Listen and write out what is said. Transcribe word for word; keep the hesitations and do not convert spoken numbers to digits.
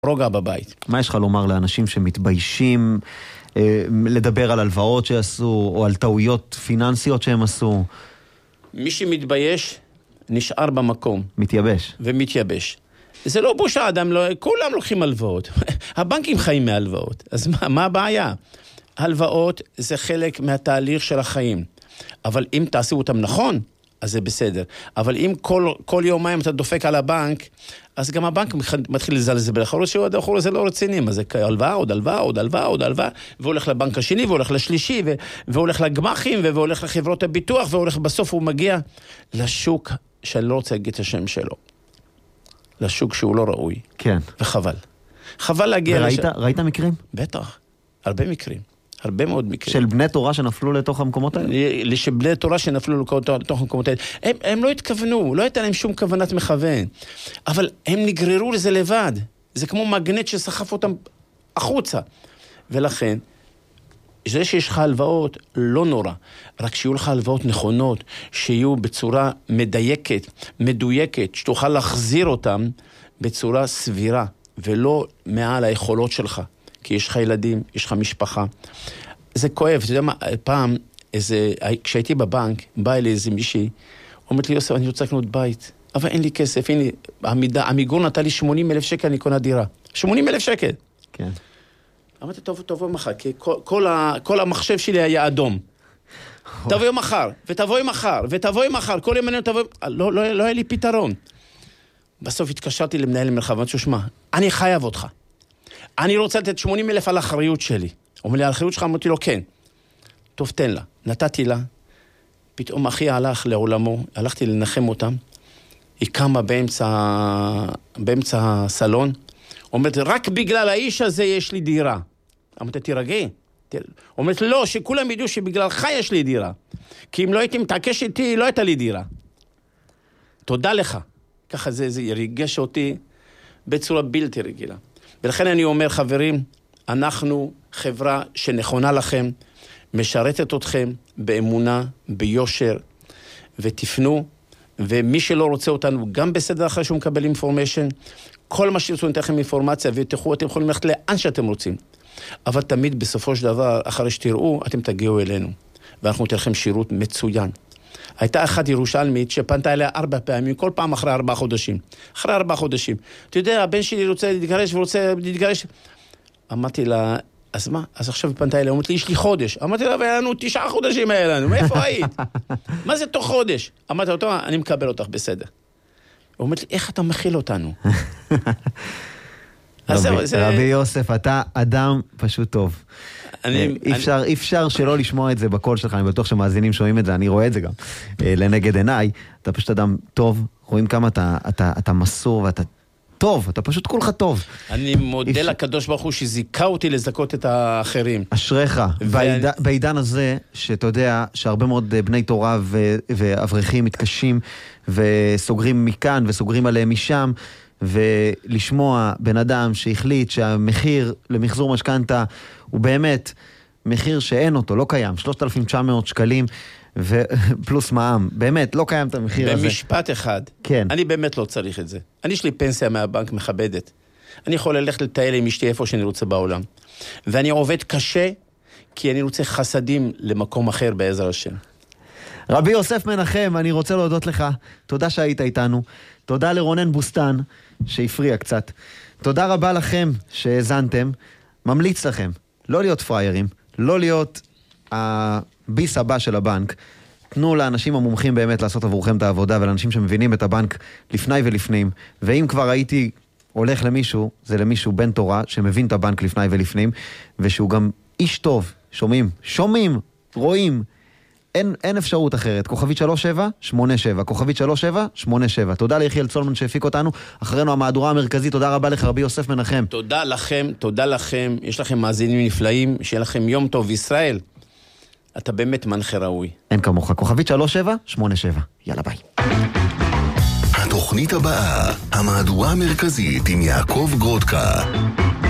רוגע בבית. מה יש לך לומר לאנשים שמתביישים אה, לדבר על הלוואות שעשו, או על טעויות פיננסיות שהם עשו? מי שמתבייש, נשאר במקום. מתייבש. ומתייבש. זה לא בושה, אדם לא, כולם לוקחים הלוואות. הבנקים חיים מהלוואות. אז מה, מה הבעיה? הלוואות זה חלק מהתהליך של החיים. אבל אם תעשו אותם נכון, אז זה בסדר. אבל אם כל, כל יומיים אתה דופק על הבנק, אז גם הבנק מתחיל לזלזל. יכול להיות שעוד אחור זה לא רצינים. אז זה הלוואה, עוד הלוואה, עוד הלוואה, עוד הלוואה, והולך לבנק השני, והולך לשלישי, והולך לגמחים, והולך לחברות הביטוח, והולך בסוף הוא מגיע לשוק שאני לא רוצה להגיד את השם שלו. לשוק שהוא לא ראוי. כן. וחבל. חבל להגיע... וראית, לש... ראית מקרים? בטח. הרבה מקרים. הרבה מאוד מקרים. של בני תורה שנפלו לתוך המקומות האלה? של בני תורה שנפלו לתוך המקומות האלה. הם, הם לא התכוונו, לא הייתה להם שום כוונת מכוון. אבל הם נגררו לזה לבד. זה כמו מגנט שסחף אותם החוצה. ולכן, זה שיש לך הלוואות, לא נורא. רק שיהיו לך הלוואות נכונות, שיהיו בצורה מדייקת, מדויקת, שתוכל להחזיר אותם בצורה סבירה, ולא מעל היכולות שלך. כי יש לך ילדים, יש לך משפחה. זה כואב, אתה יודע מה, פעם, איזה, כשהייתי בבנק, בא אלי איזה מישהי, אומרת לי, יוסף, אני רוצה לקנות בית, אבל אין לי כסף, אין לי, המידה, המיגון נתן לי שמונים אלף שקל, אני קונה דירה. שמונים אלף שקל. כן. אמרתי, טוב, תבוא מחר, כי כל, כל, ה, כל המחשב שלי היה אדום. תבואי מחר, ותבואי מחר, ותבואי מחר, כל יום אני תבואי, לא, לא, לא היה לי פתרון. בסוף התקשרתי למנהל מרחב, אמרתי, שמה, אני חייב אותך. אני רוצה לתת שמונים אלף על האחריות שלי. הוא אומר לי, על האחריות שלך, אמרתי לו, כן. טוב, תן לה. נתתי לה. פתאום אחי הלך לעולמו, הלכתי לנחם אותם. היא קמה באמצע, באמצע הסלון. אומרת, רק בגלל האיש הזה יש לי דירה. אמרתי, תירגעי. אומרת, לא, שכולם ידעו שבגללך יש לי דירה. כי אם לא הייתי מתעקש איתי, לא הייתה לי דירה. תודה לך. ככה זה, זה ירגש אותי בצורה בלתי רגילה. ולכן אני אומר, חברים, אנחנו חברה שנכונה לכם, משרתת אתכם באמונה, ביושר, ותפנו, ומי שלא רוצה אותנו, גם בסדר אחרי שהוא מקבל אינפורמיישן, כל מה שרצו ניתן לכם אינפורמציה, ותחו, אתם יכולים ללכת לאן שאתם רוצים. אבל תמיד בסופו של דבר, אחרי שתראו, אתם תגיעו אלינו, ואנחנו ניתן לכם שירות מצוין. הייתה אחת ירושלמית שפנתה אליה ארבע פעמים, כל פעם אחרי ארבעה חודשים. אחרי ארבעה חודשים. אתה יודע, הבן שלי רוצה להתגרש ורוצה להתגרש. אמרתי לה, אז מה? אז עכשיו פנתה אליה, אמרתי לי, יש לי חודש. אמרתי לה, והיה לנו תשעה חודשים היה לנו, מאיפה היית? מה זה תוך חודש? אמרתי אותו, אני מקבל אותך בסדר. הוא אומר לי, איך אתה מכיל אותנו? רבי יוסף, אתה אדם פשוט טוב. אי אפשר שלא לשמוע את זה בקול שלך, אני בטוח שמאזינים שומעים את זה, אני רואה את זה גם לנגד עיניי. אתה פשוט אדם טוב, רואים כמה אתה מסור ואתה טוב, אתה פשוט כולך טוב. אני מודה לקדוש ברוך הוא שזיכה אותי לזכות את האחרים. אשריך, בעידן הזה שאתה יודע שהרבה מאוד בני תורה ואברכים מתקשים וסוגרים מכאן וסוגרים עליהם משם, ולשמוע בן אדם שהחליט שהמחיר למחזור משכנתה הוא באמת מחיר שאין אותו, לא קיים, שלושת אלפים תשע מאות שקלים ופלוס מע"מ, באמת לא קיים את המחיר הזה. במשפט אחד, כן. אני באמת לא צריך את זה. אני יש לי פנסיה מהבנק מכבדת. אני יכול ללכת לטייל עם אשתי איפה שאני רוצה בעולם. ואני עובד קשה כי אני רוצה חסדים למקום אחר בעזר השם. רבי יוסף מנחם, אני רוצה להודות לך. תודה שהיית איתנו. תודה לרונן בוסטן שהפריע קצת. תודה רבה לכם שהאזנתם. ממליץ לכם לא להיות פריירים, לא להיות הביס הבא של הבנק. תנו לאנשים המומחים באמת לעשות עבורכם את העבודה, ולאנשים שמבינים את הבנק לפני ולפנים. ואם כבר הייתי הולך למישהו, זה למישהו בן תורה שמבין את הבנק לפני ולפנים, ושהוא גם איש טוב. שומעים, שומעים, רואים. אין, אין אפשרות אחרת. כוכבית שלוש שבע שמונה שבע, כוכבית שלוש שבע שמונה שבע. תודה ליחיאל צולמן שהפיק אותנו. אחרינו המהדורה המרכזית. תודה רבה לך רבי יוסף מנחם. תודה לכם, תודה לכם. יש לכם מאזינים נפלאים. שיהיה לכם יום טוב. ישראל, אתה באמת מנחה ראוי. אין כמוך. כוכבית שלוש שבע שמונה שבע. יאללה ביי. התוכנית הבאה, המהדורה המרכזית עם יעקב גרודקה.